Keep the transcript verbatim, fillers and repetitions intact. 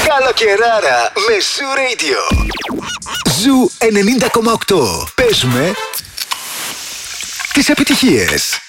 Καλοκαιράρα με Ζου Radio. Ζου ενενήντα κόμμα οκτώ. Παίζουμε τις επιτυχίες.